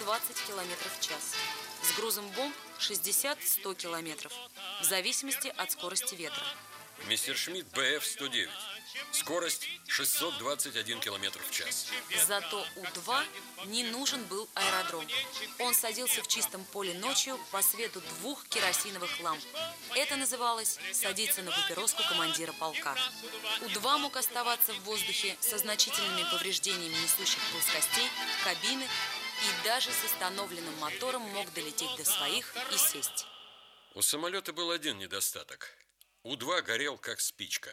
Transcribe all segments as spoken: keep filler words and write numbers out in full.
двадцать километров в час. С грузом бомб шестьдесят-сто километров, в зависимости от скорости ветра. Мессершмитт бэ эф сто девять. Скорость шестьсот двадцать один километр в час. Зато У-два не нужен был аэродром. Он садился в чистом поле ночью по свету двух керосиновых ламп. Это называлось «садиться на папироску командира полка». У-два мог оставаться в воздухе со значительными повреждениями несущих плоскостей, кабины, и даже с остановленным мотором мог долететь до своих и сесть. У самолета был один недостаток. У-два горел как спичка.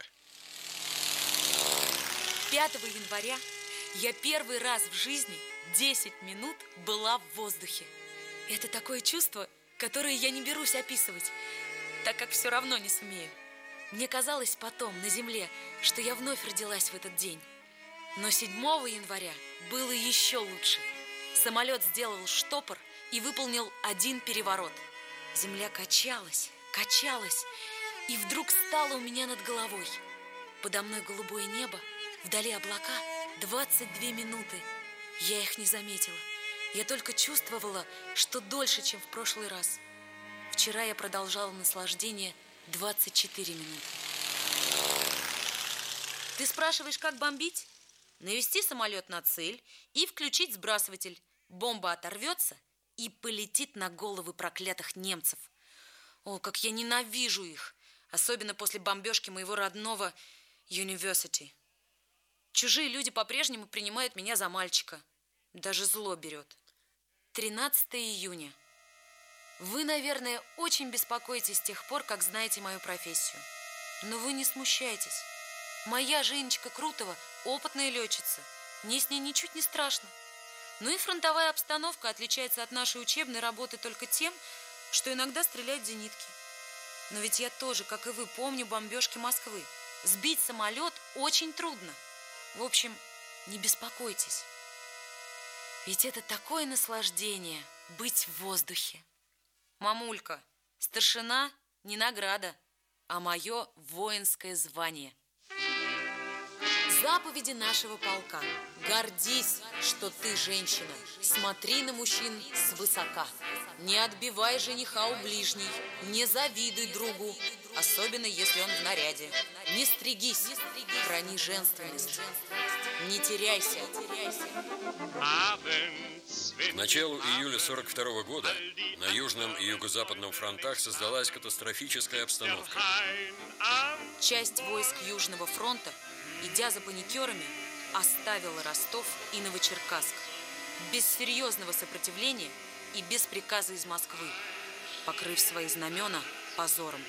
пятого января я первый раз в жизни десять минут была в воздухе. Это такое чувство, которое я не берусь описывать, так как все равно не сумею. Мне казалось потом на земле, что я вновь родилась в этот день. Но седьмого января было еще лучше. Самолет сделал штопор и выполнил один переворот. Земля качалась, качалась, и вдруг стала у меня над головой. Подо мной голубое небо, вдали облака. Двадцать две минуты. Я их не заметила. Я только чувствовала, что дольше, чем в прошлый раз. Вчера я продолжала наслаждение двадцать четыре минуты. Ты спрашиваешь, как бомбить? Навести самолет на цель и включить сбрасыватель. Бомба оторвется и полетит на головы проклятых немцев. О, как я ненавижу их! Особенно после бомбежки моего родного University. Чужие люди по-прежнему принимают меня за мальчика. Даже зло берет. тринадцатого июня. Вы, наверное, очень беспокоитесь с тех пор, как знаете мою профессию. Но вы не смущайтесь. Моя Женечка Крутова опытная летчица. Мне с ней ничуть не страшно. Ну и фронтовая обстановка отличается от нашей учебной работы только тем, что иногда стреляют зенитки. Но ведь я тоже, как и вы, помню бомбежки Москвы. Сбить самолет очень трудно. В общем, не беспокойтесь. Ведь это такое наслаждение быть в воздухе. Мамулька, старшина не награда, а мое воинское звание. Заповеди нашего полка. Гордись, что ты женщина. Смотри на мужчин свысока. Не отбивай жениха у ближней. Не завидуй другу, особенно если он в наряде. Не стригись, храни женственность. Не теряйся. К началу июля сорок второго года на Южном и Юго-Западном фронтах создалась катастрофическая обстановка. Часть войск Южного фронта, идя за паникерами, оставила Ростов и Новочеркасск без серьезного сопротивления и без приказа из Москвы, покрыв свои знамена позором.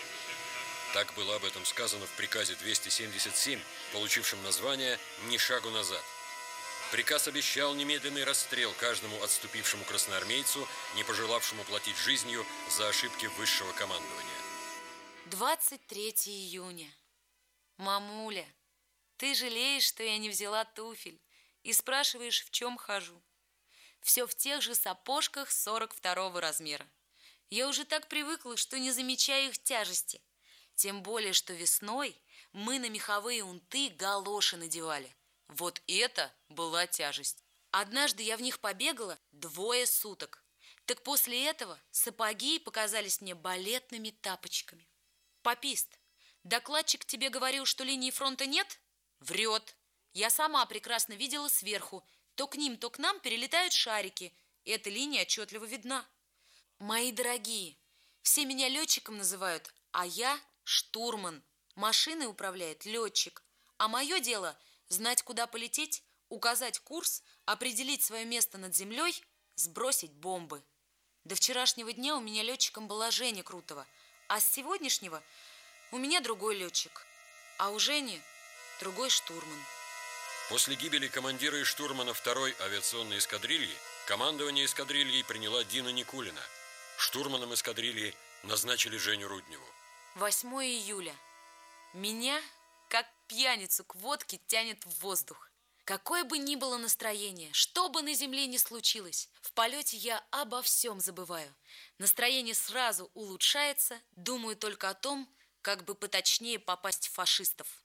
Так было об этом сказано в приказе двести семьдесят семь, получившем название «Ни шагу назад». Приказ обещал немедленный расстрел каждому отступившему красноармейцу, не пожелавшему платить жизнью за ошибки высшего командования. двадцать третьего июня. Мамуля, ты жалеешь, что я не взяла туфель, и спрашиваешь, в чем хожу. Все в тех же сапожках сорок второго размера. Я уже так привыкла, что не замечаю их тяжести. Тем более, что весной мы на меховые унты галоши надевали. Вот это была тяжесть. Однажды я в них побегала двое суток. Так после этого сапоги показались мне балетными тапочками. Попист, докладчик тебе говорил, что линии фронта нет? Врет. Я сама прекрасно видела сверху. То к ним, то к нам перелетают шарики. Эта линия отчетливо видна. Мои дорогие, все меня летчиком называют, а я штурман. Машиной управляет летчик. А мое дело – знать, куда полететь, указать курс, определить свое место над землей, сбросить бомбы. До вчерашнего дня у меня летчиком была Женя Крутова, а с сегодняшнего у меня другой летчик, а у Жени другой штурман. После гибели командира и штурмана второй авиационной эскадрильи командование эскадрильей приняла Дина Никулина. Штурманом эскадрильи назначили Женю Рудневу. восьмого июля. Меня, как пьяницу к водке, тянет в воздух. Какое бы ни было настроение, что бы на земле ни случилось, в полете я обо всем забываю. Настроение сразу улучшается, думаю только о том, как бы поточнее попасть в фашистов.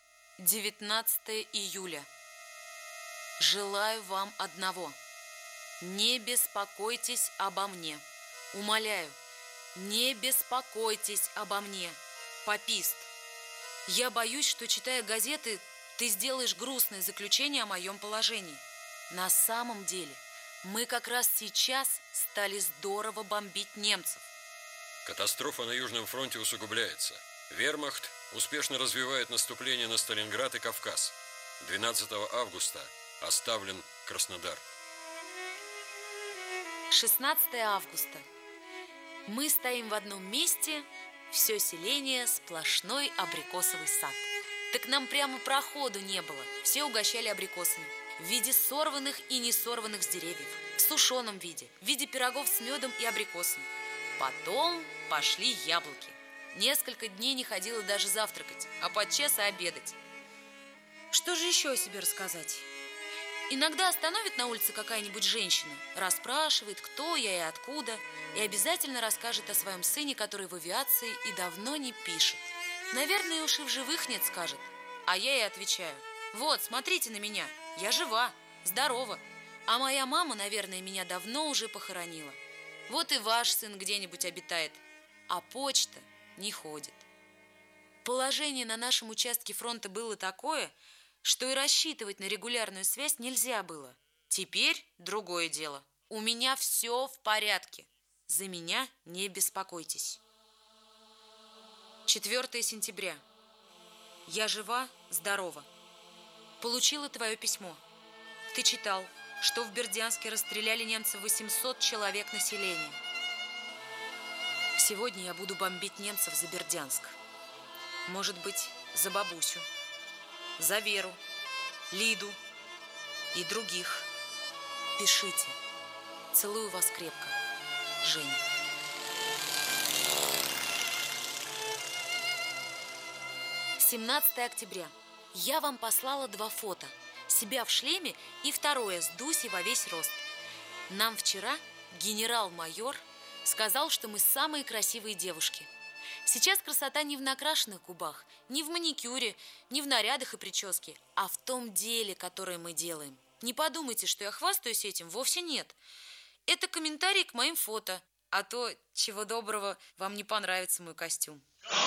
девятнадцатого июля. Желаю вам одного. Не беспокойтесь обо мне. Умоляю, не беспокойтесь обо мне. Попист. Я боюсь, что, читая газеты, ты сделаешь грустное заключение о моем положении. На самом деле, мы как раз сейчас стали здорово бомбить немцев. Катастрофа на Южном фронте усугубляется. Вермахт успешно развивает наступление на Сталинград и Кавказ. двенадцатого августа оставлен Краснодар. шестнадцатого августа. Мы стоим в одном месте, все селение сплошной абрикосовый сад. Так нам прямо проходу не было. Все угощали абрикосами в виде сорванных и не сорванных с деревьев, в сушеном виде, в виде пирогов с медом и абрикосами. Потом пошли яблоки. Несколько дней не ходила даже завтракать, а подчас и обедать. Что же еще о себе рассказать? Иногда остановит на улице какая-нибудь женщина, расспрашивает, кто я и откуда, и обязательно расскажет о своем сыне, который в авиации и давно не пишет. Наверное, уж и в живых нет, скажет. А я ей отвечаю: вот, смотрите на меня, я жива, здорова. А моя мама, наверное, меня давно уже похоронила. Вот и ваш сын где-нибудь обитает, а почта не ходит. Положение на нашем участке фронта было такое, что и рассчитывать на регулярную связь нельзя было. Теперь другое дело. У меня все в порядке. За меня не беспокойтесь. четвёртого сентября. Я жива, здорова. Получила твое письмо. Ты читал, что в Бердянске расстреляли немцев восемьсот человек населения. Сегодня я буду бомбить немцев за Бердянск. Может быть, за бабусю, за Веру, Лиду и других. Пишите. Целую вас крепко. Женя. семнадцатого октября. Я вам послала два фото. Себя в шлеме и второе с Дусей во весь рост. Нам вчера генерал-майор сказал, что мы самые красивые девушки. Сейчас красота не в накрашенных губах, не в маникюре, не в нарядах и прическе, а в том деле, которое мы делаем. Не подумайте, что я хвастаюсь этим, вовсе нет. Это комментарий к моим фото, а то, чего доброго, вам не понравится мой костюм.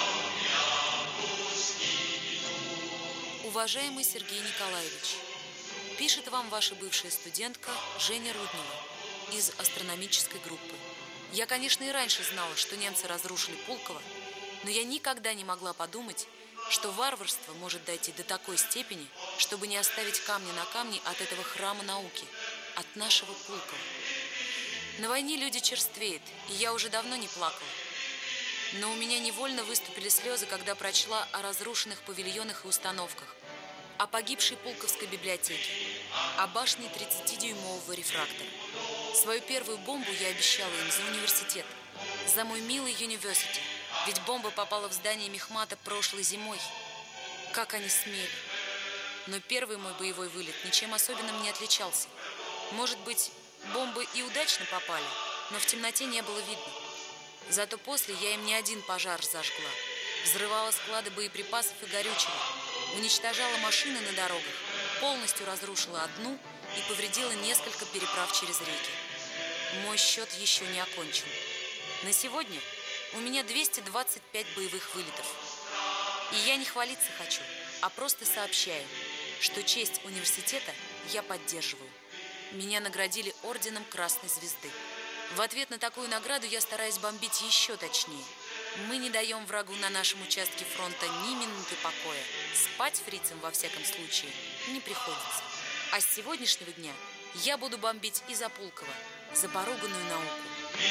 Уважаемый Сергей Николаевич, пишет вам ваша бывшая студентка Женя Руднева из астрономической группы. Я, конечно, и раньше знала, что немцы разрушили Пулково, но я никогда не могла подумать, что варварство может дойти до такой степени, чтобы не оставить камня на камне от этого храма науки, от нашего Пулково. На войне люди черствеют, и я уже давно не плакала. Но у меня невольно выступили слезы, когда прочла о разрушенных павильонах и установках, о погибшей Пулковской библиотеке, о башне тридцатидюймового рефрактора. Свою первую бомбу я обещала им за университет, за мой милый университет, ведь бомба попала в здание мехмата прошлой зимой. Как они смели! Но первый мой боевой вылет ничем особенным не отличался. Может быть, бомбы и удачно попали, но в темноте не было видно. Зато после я им не один пожар зажгла. Взрывала склады боеприпасов и горючего, уничтожала машины на дорогах, полностью разрушила одну и повредила несколько переправ через реки. Мой счет еще не окончен. На сегодня у меня двести двадцать пять боевых вылетов. И я не хвалиться хочу, а просто сообщаю, что честь университета я поддерживаю. Меня наградили орденом Красной Звезды. В ответ на такую награду я стараюсь бомбить еще точнее. Мы не даем врагу на нашем участке фронта ни минуты покоя. Спать фрицам, во всяком случае, не приходится. А с сегодняшнего дня я буду бомбить и за Пулково, за поруганную науку.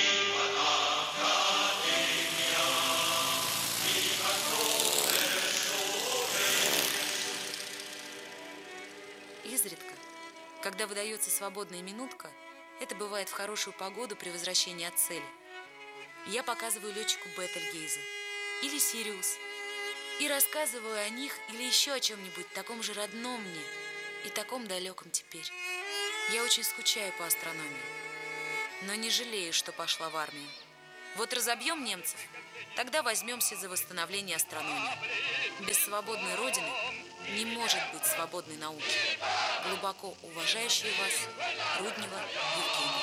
Изредка, когда выдается свободная минутка, это бывает в хорошую погоду при возвращении от цели, я показываю летчику Бетельгейзе или Сириус и рассказываю о них или еще о чем-нибудь таком же родном мне и таком далеком теперь. Я очень скучаю по астрономии, но не жалею, что пошла в армию. Вот разобьем немцев, тогда возьмемся за восстановление астрономии. Без свободной Родины не может быть свободной науки. Глубоко уважающие вас, Руднева Евгения.